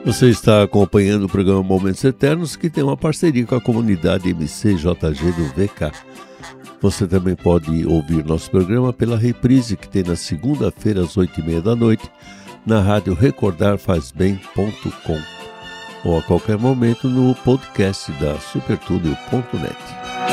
Você está acompanhando o programa Momentos Eternos, que tem uma parceria com a comunidade MCJG do VK. Você também pode ouvir nosso programa pela reprise, que tem na segunda-feira às 8h30 da noite, na rádio recordarfazbem.com ou a qualquer momento no podcast da supertúnel.net.